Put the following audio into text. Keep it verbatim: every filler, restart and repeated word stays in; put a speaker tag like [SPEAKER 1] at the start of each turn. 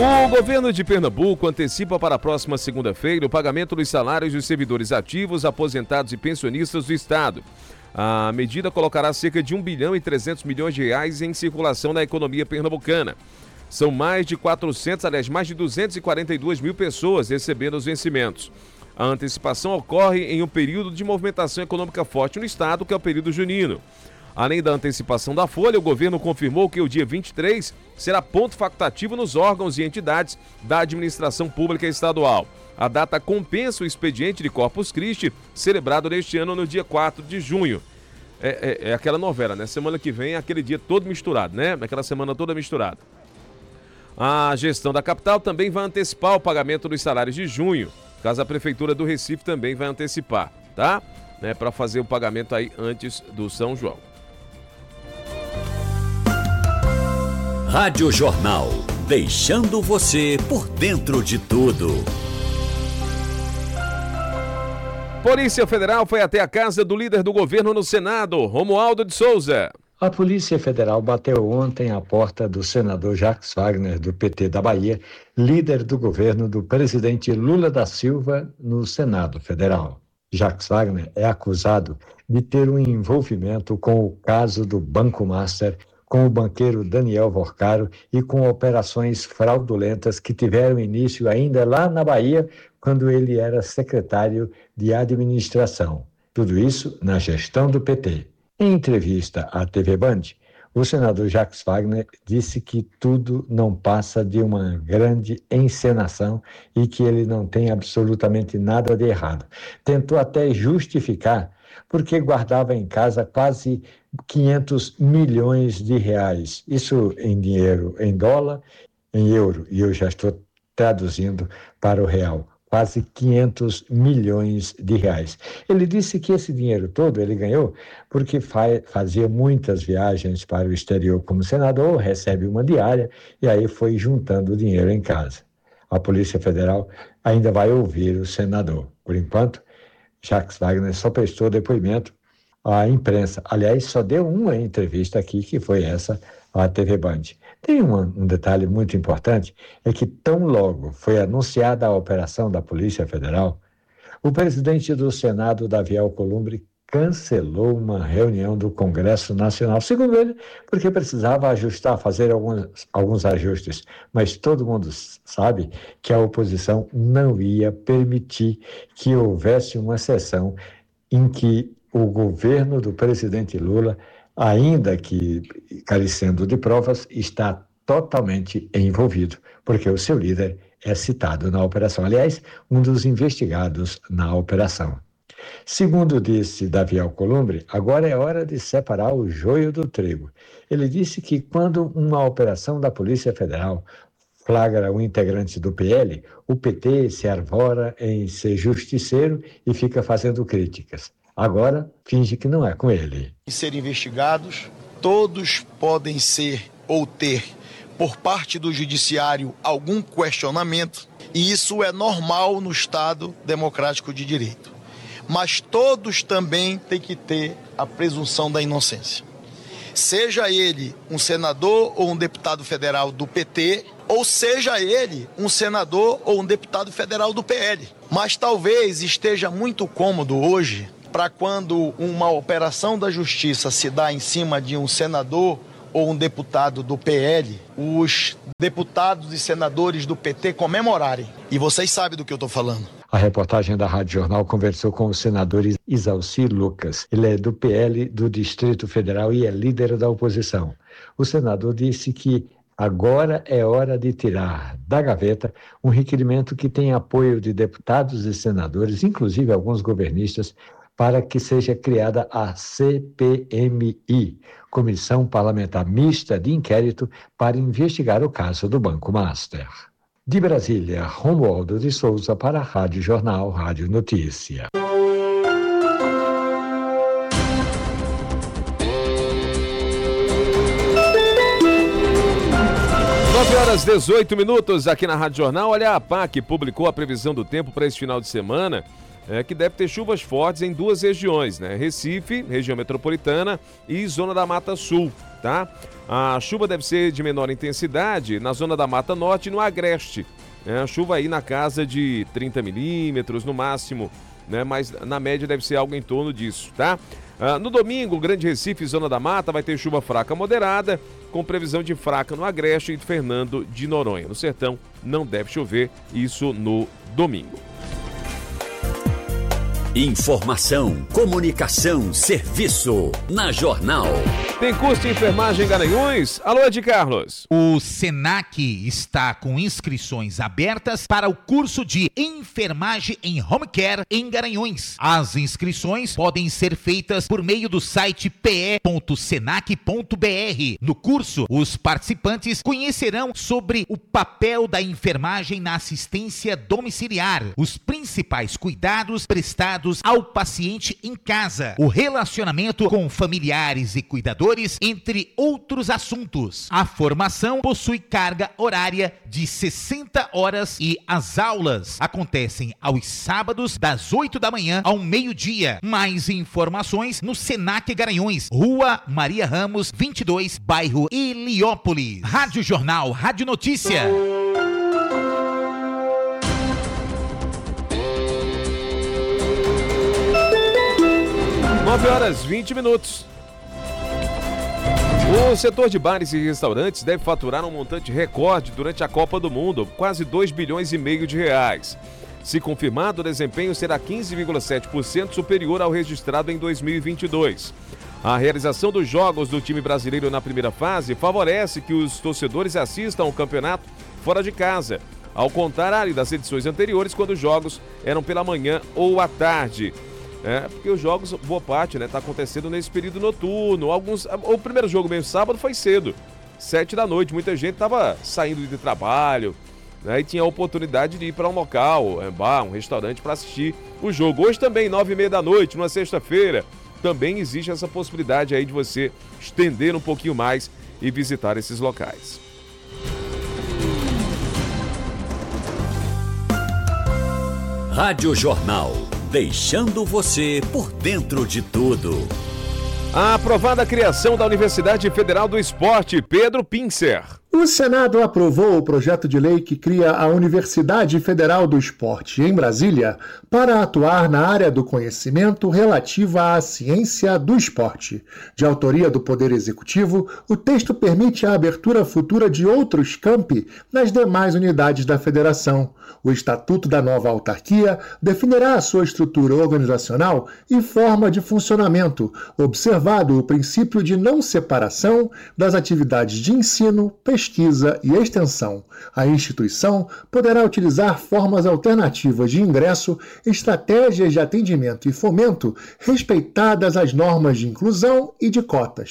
[SPEAKER 1] O governo de Pernambuco antecipa para a próxima segunda-feira o pagamento dos salários dos servidores ativos, aposentados e pensionistas do Estado. A medida colocará cerca de um bilhão e trezentos milhões de reais em circulação na economia pernambucana. São mais de quatrocentos, aliás, mais de duzentos e quarenta e duas mil pessoas recebendo os vencimentos. A antecipação ocorre em um período de movimentação econômica forte no Estado, que é o período junino. Além da antecipação da folha, o governo confirmou que o dia vinte e três será ponto facultativo nos órgãos e entidades da administração pública estadual. A data compensa o expediente de Corpus Christi, celebrado neste ano no dia quatro de junho. É, é, é aquela novela, né? Semana que vem é aquele dia todo misturado, né? Aquela semana toda misturada. A gestão da capital também vai antecipar o pagamento dos salários de junho, caso a Prefeitura do Recife também vai antecipar, tá? Né? Para fazer o pagamento aí antes do São João.
[SPEAKER 2] Rádio Jornal, deixando você por dentro de tudo.
[SPEAKER 1] Polícia Federal foi até a casa do líder do governo no Senado, Romualdo de Souza.
[SPEAKER 3] A Polícia Federal bateu ontem à porta do senador Jacques Wagner, do P T da Bahia, líder do governo do presidente Lula da Silva no Senado Federal. Jacques Wagner é acusado de ter um envolvimento com o caso do Banco Master, com o banqueiro Daniel Vorcaro e com operações fraudulentas que tiveram início ainda lá na Bahia, quando ele era secretário de administração. Tudo isso na gestão do P T. Em entrevista à T V Band, o senador Jacques Wagner disse que tudo não passa de uma grande encenação e que ele não tem absolutamente nada de errado. Tentou até justificar porque guardava em casa quase quinhentos milhões de reais. Isso em dinheiro, em dólar, em euro, e eu já estou traduzindo para o real. Quase quinhentos milhões de reais. Ele disse que esse dinheiro todo ele ganhou porque fazia muitas viagens para o exterior como senador, recebe uma diária e aí foi juntando o dinheiro em casa. A Polícia Federal ainda vai ouvir o senador. Por enquanto, Jacques Wagner só prestou depoimento à imprensa. Aliás, só deu uma entrevista aqui, que foi essa à T V Band. Tem uma, um detalhe muito importante, é que tão logo foi anunciada a operação da Polícia Federal, o presidente do Senado, Davi Alcolumbre, cancelou uma reunião do Congresso Nacional, segundo ele, porque precisava ajustar, fazer alguns, alguns ajustes. Mas todo mundo sabe que a oposição não ia permitir que houvesse uma sessão em que o governo do presidente Lula, ainda que carecendo de provas, está totalmente envolvido, porque o seu líder é citado na operação. Aliás, um dos investigados na operação. Segundo disse Davi Alcolumbre, agora é hora de separar o joio do trigo. Ele disse que quando uma operação da Polícia Federal flagra um integrante do P L, o P T se arvora em ser justiceiro e fica fazendo críticas. Agora, finge que não é com ele.
[SPEAKER 4] Ser investigados, todos podem ser ou ter, por parte do judiciário, algum questionamento, e isso é normal no Estado democrático de direito. Mas todos também têm que ter a presunção da inocência. Seja ele um senador ou um deputado federal do P T, ou seja ele um senador ou um deputado federal do P L. Mas talvez esteja muito cômodo hoje para quando uma operação da justiça se dá em cima de um senador ou um deputado do P L, os deputados e senadores do P T comemorarem. E vocês sabem do que eu estou falando.
[SPEAKER 3] A reportagem da Rádio Jornal conversou com o senador Isalci Lucas. Ele é do P L do Distrito Federal e é líder da oposição. O senador disse que agora é hora de tirar da gaveta um requerimento que tem apoio de deputados e senadores, inclusive alguns governistas, para que seja criada a C P M I, Comissão Parlamentar Mista de Inquérito, para investigar o caso do Banco Master. De Brasília, Romualdo de Souza para a Rádio Jornal, Rádio Notícia.
[SPEAKER 1] nove horas e dezoito minutos aqui na Rádio Jornal. Olha, a APAC publicou a previsão do tempo para esse final de semana. é, que deve ter chuvas fortes em duas regiões, né? Recife, região metropolitana, e Zona da Mata Sul, tá? A chuva deve ser de menor intensidade na Zona da Mata Norte e no Agreste. É, a chuva aí na casa de trinta milímetros no máximo, né? Mas na média deve ser algo em torno disso, tá? Ah, no domingo, Grande Recife, Zona da Mata, vai ter chuva fraca moderada, com previsão de fraca no Agreste e Fernando de Noronha. No Sertão não deve chover, isso no domingo.
[SPEAKER 2] Informação, comunicação, serviço. Na Jornal.
[SPEAKER 1] Tem curso de enfermagem em Garanhuns? Alô, Ed Carlos.
[SPEAKER 5] O SENAC está com inscrições abertas para o curso de enfermagem em home care em Garanhuns. As inscrições podem ser feitas por meio do site p e ponto senac ponto b r. No curso, os participantes conhecerão sobre o papel da enfermagem na assistência domiciliar, os principais cuidados prestados ao paciente em casa, o relacionamento com familiares e cuidadores, entre outros assuntos. A formação possui carga horária de sessenta horas e as aulas acontecem aos sábados das oito da manhã ao meio-dia. Mais informações no Senac Garanhuns, Rua Maria Ramos, vinte e dois, bairro Heliópolis. Rádio Jornal, Rádio Notícia.
[SPEAKER 1] nove horas e vinte minutos. O setor de bares e restaurantes deve faturar um montante recorde durante a Copa do Mundo, quase dois bilhões e meio de reais. Se confirmado, o desempenho será quinze vírgula sete por cento superior ao registrado em dois mil e vinte e dois. A realização dos jogos do time brasileiro na primeira fase favorece que os torcedores assistam ao campeonato fora de casa, ao contrário das edições anteriores, quando os jogos eram pela manhã ou à tarde. É, porque os jogos, boa parte, né, tá acontecendo nesse período noturno. Alguns, o primeiro jogo mesmo, sábado, foi cedo, sete da noite. Muita gente tava saindo de trabalho, né, e tinha a oportunidade de ir para um local, um bar, um restaurante, para assistir o jogo. Hoje também, nove e meia da noite, numa sexta-feira, também existe essa possibilidade aí de você estender um pouquinho mais e visitar esses locais.
[SPEAKER 2] Rádio Jornal. Deixando você por dentro de tudo.
[SPEAKER 1] A aprovada a criação da Universidade Federal do Esporte, Pedro Pincer.
[SPEAKER 6] O Senado aprovou o projeto de lei que cria a Universidade Federal do Esporte, em Brasília, para atuar na área do conhecimento relativa à ciência do esporte. De autoria do Poder Executivo, o texto permite a abertura futura de outros campi nas demais unidades da federação. O Estatuto da nova autarquia definirá a sua estrutura organizacional e forma de funcionamento, observado o princípio de não separação das atividades de ensino, pesquisa, pesquisa e extensão. A instituição poderá utilizar formas alternativas de ingresso, estratégias de atendimento e fomento, respeitadas as normas de inclusão e de cotas.